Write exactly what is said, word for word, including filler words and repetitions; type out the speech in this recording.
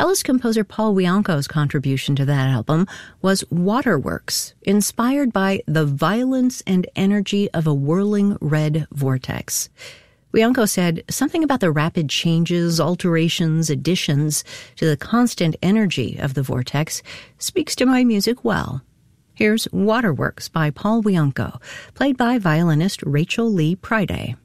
Cellist-composer Paul Wianco's contribution to that album was Waterworks, inspired by the violence and energy of a whirling red vortex. Wianco said, something about the rapid changes, alterations, additions to the constant energy of the vortex speaks to my music well. Here's Waterworks by Paul Wianco, played by violinist Rachel Lee Priday.